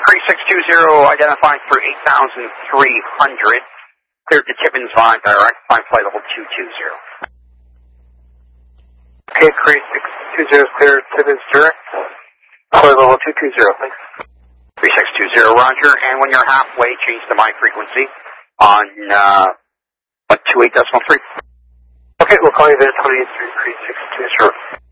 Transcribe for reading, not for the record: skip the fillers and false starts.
3620, identifying for 8,300. Cleared to Tibbins Vine direct, climb flight level 220. Okay, 3620 is clear, Tibbins direct, flight level 220, thanks. 3620, roger, and when you're halfway, change to my frequency on 28.3. Okay, we'll call you then 28.3, 3620.